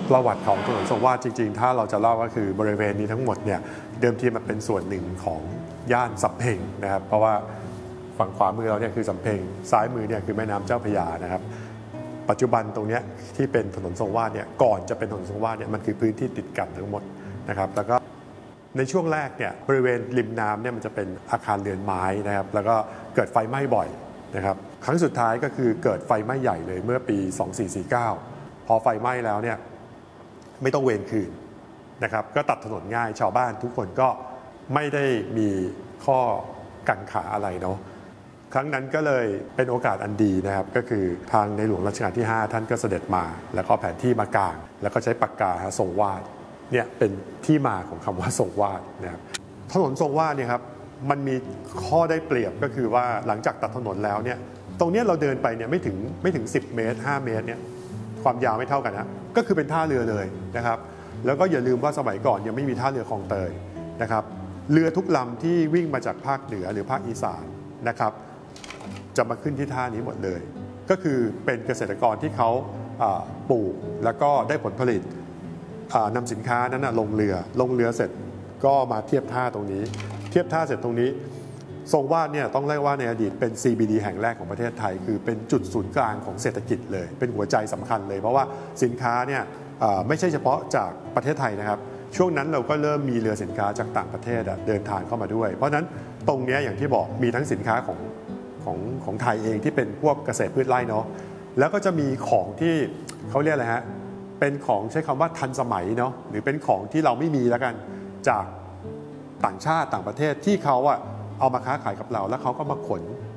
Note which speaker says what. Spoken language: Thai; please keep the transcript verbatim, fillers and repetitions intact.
Speaker 1: ประวัติของถนนทรงวาดจริงๆถ้าเราจะเล่าก็คือบริเวณนี้ทั้งหมดเนี่ยเดิมทีมันเป็นส่วนหนึ่งของย่านสำเพ็งนะครับเพราะว่าฝั่งขวามือเราเนี่ยคือสำเพ็งซ้ายมือเนี่ยคือแม่น้ำเจ้าพระยานะครับปัจจุบันตรงนี้ที่เป็นถนนทรงวาดเนี่ยก่อนจะเป็นถนนทรงวาดเนี่ยมันคือพื้นที่ติดกันทั้งหมดนะครับแล้วก็ในช่วงแรกเนี่ยบริเวณริมน้ำเนี่ยมันจะเป็นอาคารเรือนไม้นะครับแล้วก็เกิดไฟไหม้บ่อยนะครับครั้งสุดท้ายก็คือเกิดไฟไหม้ใหญ่เลยเมื่อปีสองสี่สี่เก้าพอไฟไหม้แล้วเนี่ยไม่ต้องเวรคืนนะครับก็ตัดถนนง่ายชาวบ้านทุกคนก็ไม่ได้มีข้อกังขาอะไรเนาะครั้งนั้นก็เลยเป็นโอกาสอันดีนะครับก็คือทางในหลวงรัชกาลที่ห้าท่านก็เสด็จมาแล้วก็แผนที่มากางแล้วก็ใช้ปากกาทรงวาดเนี่ยเป็นที่มาของคำว่าทรงวาดนะครับถนนทรงวาดเนี่ยครับมันมีข้อได้เปรียบก็คือว่าหลังจากตัดถนนแล้วเนี่ยตรงนี้เราเดินไปเนี่ยไม่ถึงไม่ถึงสิบเมตรห้าเมตรเนี่ยความยาวไม่เท่ากันนะก็คือเป็นท่าเรือเลยนะครับแล้วก็อย่าลืมว่าสมัยก่อนยังไม่มีท่าเรือคลองเตยนะครับเรือทุกลำที่วิ่งมาจากภาคเหนือหรือภาคอีสานนะครับจะมาขึ้นที่ท่านี้หมดเลยก็คือเป็นเกษตรกรที่เขาปลูกแล้วก็ได้ผลผลิตนำสินค้านั้นลงเรือลงเรือเสร็จก็มาเทียบท่าตรงนี้เทียบท่าเสร็จตรงนี้ทรงวาดเนี่ยต้องเรียกว่าในอดีตเป็น ซี บี ดี แห่งแรกของประเทศไทยคือเป็นจุดศูนย์กลางของเศรษฐกิจเลยเป็นหัวใจสำคัญเลยเพราะว่าสินค้าเนี่ยไม่ใช่เฉพาะจากประเทศไทยนะครับช่วงนั้นเราก็เริ่มมีเรือสินค้าจากต่างประเทศเดินทางเข้ามาด้วยเพราะฉะนั้นตรงนี้อย่างที่บอกมีทั้งสินค้าของของของไทยเองที่เป็นพวกเกษตรพืชไร่เนาะแล้วก็จะมีของที่เขาเรียกอะไรฮะเป็นของใช้คำว่าทันสมัยเนาะหรือเป็นของที่เราไม่มีแล้วกันจากต่างชาติต่างประเทศที่เขาอะเอามาค้าขายกับเราแล้วเขาก็มาขน